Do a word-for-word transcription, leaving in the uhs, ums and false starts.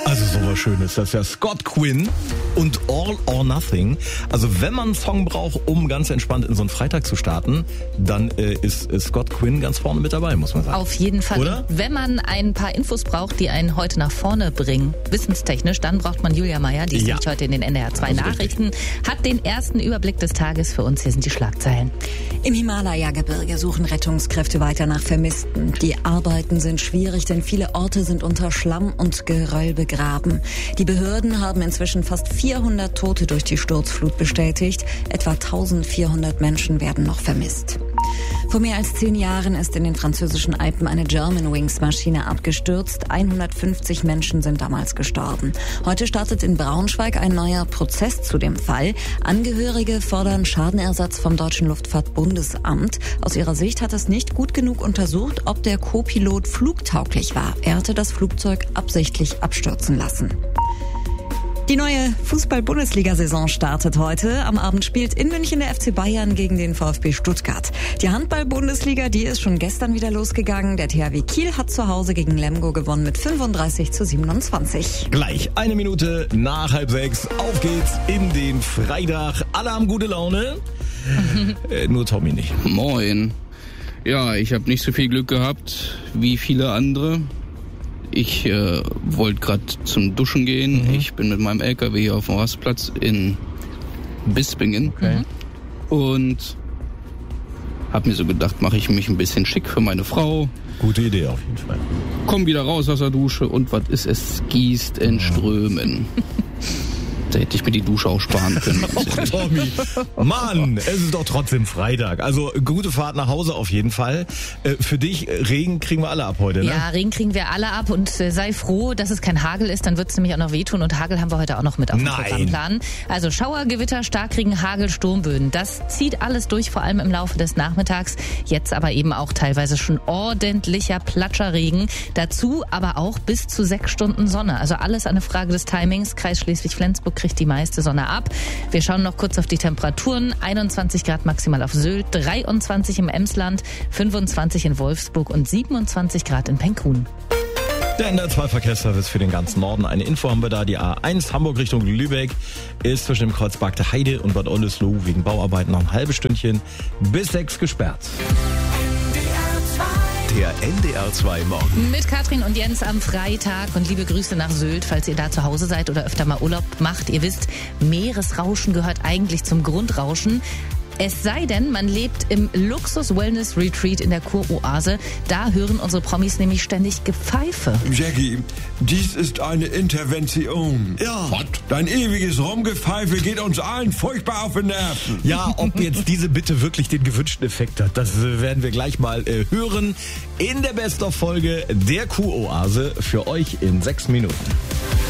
Also sowas Schönes, das ist ja Scott Quinn und All or Nothing. Also wenn man einen Song braucht, um ganz entspannt in so einen Freitag zu starten, dann äh, ist, ist Scott Quinn ganz vorne mit dabei, muss man sagen. Auf jeden Fall. Oder? Wenn man ein paar Infos braucht, die einen heute nach vorne bringen, wissenstechnisch, dann braucht man Julia Meyer, die ist Ja. nämlich heute in den N D R zwei Also Nachrichten, richtig. hat den ersten Überblick des Tages für uns. Hier sind die Schlagzeilen. Im Himalaya-Gebirge suchen Rettungskräfte weiter nach Vermissten. Die Arbeiten sind schwierig, denn viele Orte sind unter Schlamm und Geröll begraben. Die Behörden haben inzwischen fast vierhundert Tote durch die Sturzflut bestätigt. Etwa eintausendvierhundert Menschen werden noch vermisst. Vor mehr als zehn Jahren ist in den französischen Alpen eine Germanwings-Maschine abgestürzt. hundertfünfzig Menschen sind damals gestorben. Heute startet in Braunschweig ein neuer Prozess zu dem Fall. Angehörige fordern Schadenersatz vom Deutschen Luftfahrtbundesamt. Aus ihrer Sicht hat es nicht gut genug untersucht, ob der Co-Pilot flugtauglich war. Er hatte das Flugzeug absichtlich abstürzen lassen. Die neue Fußball-Bundesliga-Saison startet heute. Am Abend spielt in München der F C Bayern gegen den VfB Stuttgart. Die Handball-Bundesliga, die ist schon gestern wieder losgegangen. Der T H W Kiel hat zu Hause gegen Lemgo gewonnen mit fünfunddreißig zu siebenundzwanzig. Gleich eine Minute nach halb sechs. Auf geht's in den Freitag. Alle haben gute Laune. äh, nur Tommy nicht. Moin. Ja, ich habe nicht so viel Glück gehabt wie viele andere. Ich äh, wollte gerade zum Duschen gehen. Mhm. Ich bin mit meinem L K W hier auf dem Rastplatz in Bispingen. Okay. Und habe mir so gedacht, mache ich mich ein bisschen schick für meine Frau. Gute Idee auf jeden Fall. Komm wieder raus aus der Dusche und was ist es? Gießt in Strömen. Da hätte ich mir die Dusche auch sparen können. Oh, Tommy. Mann, es ist doch trotzdem Freitag. Also gute Fahrt nach Hause auf jeden Fall. Äh, für dich, Regen kriegen wir alle ab heute, ne? Ja, Regen kriegen wir alle ab und äh, sei froh, dass es kein Hagel ist, dann wird es nämlich auch noch wehtun und Hagel haben wir heute auch noch mit auf dem Nein. Programmplan. Also Schauer, Gewitter, Starkregen, Hagel, Sturmböen, das zieht alles durch, vor allem im Laufe des Nachmittags. Jetzt aber eben auch teilweise schon ordentlicher Platscherregen. Dazu aber auch bis zu sechs Stunden Sonne. Also alles eine Frage des Timings. Kreis Schleswig-Flensburg kriegt die meiste Sonne ab. Wir schauen noch kurz auf die Temperaturen. einundzwanzig Grad maximal auf Sylt, dreiundzwanzig im Emsland, fünfundzwanzig in Wolfsburg und siebenundzwanzig Grad in Penkhuhn. Der N D R zwei Verkehrsservice für den ganzen Norden. Eine Info haben wir da. Die A eins Hamburg Richtung Lübeck ist zwischen dem Kreuz Bargte Heide und Bad Oldesloe wegen Bauarbeiten noch ein halbes Stündchen bis sechs gesperrt. Der N D R zwei Morgen. Mit Katrin und Jens am Freitag und liebe Grüße nach Sylt, falls ihr da zu Hause seid oder öfter mal Urlaub macht. Ihr wisst, Meeresrauschen gehört eigentlich zum Grundrauschen. Es sei denn, man lebt im Luxus-Wellness-Retreat in der Kuroase. Da hören unsere Promis nämlich ständig Gepfeife. Jackie, dies ist eine Intervention. Ja. Was? Dein ewiges Rumgepfeife geht uns allen furchtbar auf den Nerven. Ja, ob jetzt diese Bitte wirklich den gewünschten Effekt hat, das äh, werden wir gleich mal äh, hören in der Best-of-Folge der Kuroase für euch in sechs Minuten.